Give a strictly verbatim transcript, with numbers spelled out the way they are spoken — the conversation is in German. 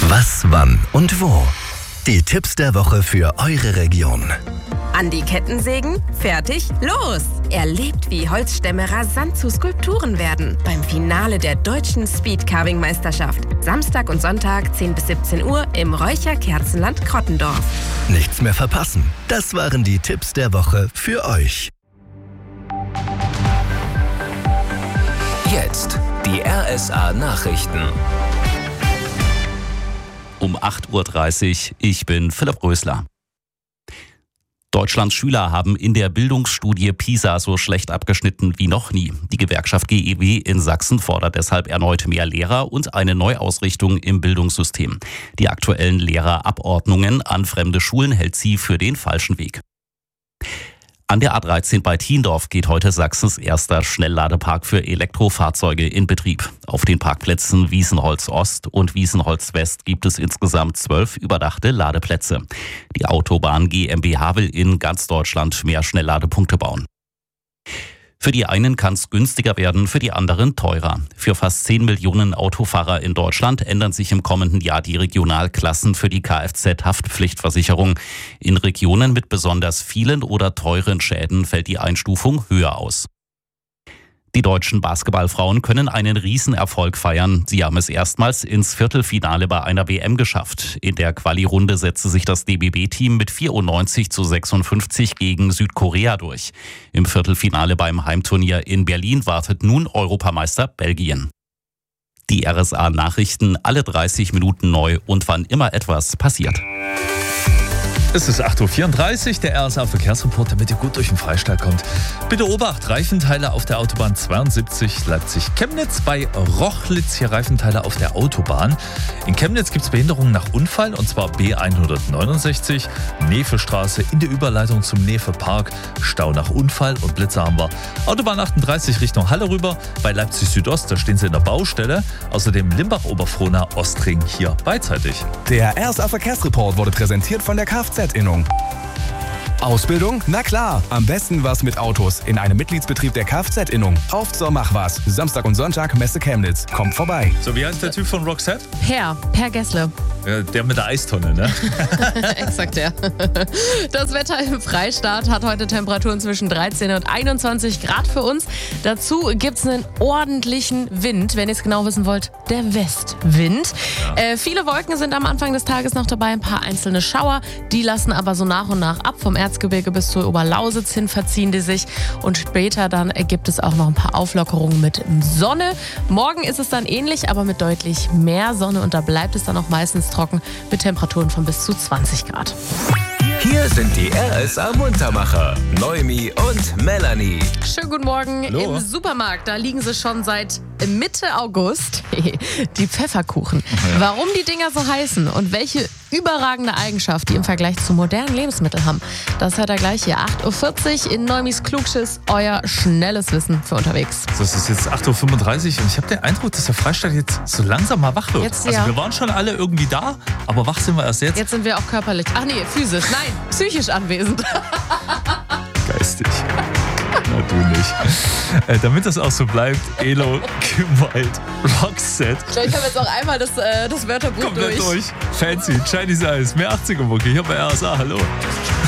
Was, wann und wo. Die Tipps der Woche für eure Region. An die Kettensägen? Fertig? Los! Erlebt, wie Holzstämme rasant zu Skulpturen werden. Beim Finale der deutschen Speedcarving-Meisterschaft. Samstag und Sonntag zehn bis siebzehn Uhr im Räucher-Kerzenland Krottendorf. Nichts mehr verpassen. Das waren die Tipps der Woche für euch. Jetzt die R S A-Nachrichten. Um acht Uhr dreißig, ich bin Philipp Rösler. Deutschlands Schüler haben in der Bildungsstudie PISA so schlecht abgeschnitten wie noch nie. Die Gewerkschaft G E W in Sachsen fordert deshalb erneut mehr Lehrer und eine Neuausrichtung im Bildungssystem. Die aktuellen Lehrerabordnungen an fremde Schulen hält sie für den falschen Weg. An der A dreizehn bei Thiendorf geht heute Sachsens erster Schnellladepark für Elektrofahrzeuge in Betrieb. Auf den Parkplätzen Wiesenholz Ost und Wiesenholz West gibt es insgesamt zwölf überdachte Ladeplätze. Die Autobahn GmbH will in ganz Deutschland mehr Schnellladepunkte bauen. Für die einen kann es günstiger werden, für die anderen teurer. Für fast zehn Millionen Autofahrer in Deutschland ändern sich im kommenden Jahr die Regionalklassen für die Kfz-Haftpflichtversicherung. In Regionen mit besonders vielen oder teuren Schäden fällt die Einstufung höher aus. Die deutschen Basketballfrauen können einen Riesenerfolg feiern. Sie haben es erstmals ins Viertelfinale bei einer W M geschafft. In der Quali-Runde setzte sich das D B B-Team mit vierundneunzig zu sechsundfünfzig gegen Südkorea durch. Im Viertelfinale beim Heimturnier in Berlin wartet nun Europameister Belgien. Die R S A-Nachrichten alle dreißig Minuten neu und wann immer etwas passiert. Es ist acht Uhr vierunddreißig, der R S A-Verkehrsreport, damit ihr gut durch den Freistaat kommt. Bitte Obacht, Reifenteile auf der Autobahn zweiundsiebzig Leipzig-Chemnitz. Bei Rochlitz hier Reifenteile auf der Autobahn. In Chemnitz gibt es Behinderungen nach Unfall, und zwar B hundertneunundsechzig, Nevestraße in der Überleitung zum Nefe-Park. Stau nach Unfall und Blitzer haben wir. Autobahn achtunddreißig Richtung Halle rüber. Bei Leipzig Südost, da stehen sie in der Baustelle. Außerdem Limbach-Oberfrohna, Ostring hier beidseitig. Der R S A-Verkehrsreport wurde präsentiert von der Kfz-Innung. Ausbildung? Na klar, am besten was mit Autos in einem Mitgliedsbetrieb der Kfz-Innung. Auf zur Machwas, Samstag und Sonntag Messe Chemnitz. Kommt vorbei. So, wie heißt der Typ von Roxette? Per, Per Gessle. Ja, der mit der Eistonne, ne? Exakt, ja. Das Wetter im Freistaat hat heute Temperaturen zwischen dreizehn und einundzwanzig Grad für uns. Dazu gibt es einen ordentlichen Wind, wenn ihr es genau wissen wollt, der Westwind. Ja. Äh, viele Wolken sind am Anfang des Tages noch dabei, ein paar einzelne Schauer. Die lassen aber so nach und nach ab. Vom Erzgebirge bis zur Oberlausitz hin verziehen die sich. Und später dann gibt es auch noch ein paar Auflockerungen mit Sonne. Morgen ist es dann ähnlich, aber mit deutlich mehr Sonne. Und da bleibt es dann auch meistens trocken mit Temperaturen von bis zu zwanzig Grad. Hier sind die R S A-Muntermacher, Noemi und Melanie. Schönen guten Morgen. Hallo. Im Supermarkt, da liegen sie schon seit Mitte August, die Pfefferkuchen. Ja. Warum die Dinger so heißen und welche überragende Eigenschaft die im Vergleich zu modernen Lebensmitteln haben, das hört er gleich hier. acht Uhr vierzig in Neumis Klugschiss, euer schnelles Wissen für unterwegs. So, es ist jetzt acht Uhr fünfunddreißig und ich habe den Eindruck, dass der Freistaat jetzt so langsam mal wach wird. Jetzt, also ja. wir waren schon alle irgendwie da, aber wach sind wir erst jetzt. Jetzt sind wir auch körperlich, ach nee, physisch, nein, psychisch anwesend. Geistig. Na, du nicht. Äh, damit das auch so bleibt, Elo, Gewalt, Roxette. Ich glaube, ich habe jetzt auch einmal das, äh, das Wörterbuch Komplett durch. durch. Fancy, Chinese Eyes, mehr achtziger-Mucke. Hier bei R S A, hallo.